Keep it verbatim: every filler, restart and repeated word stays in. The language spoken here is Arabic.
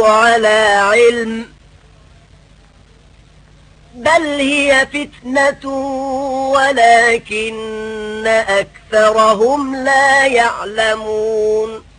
على علم بل هي فتنة ولكن أكثرهم لا يعلمون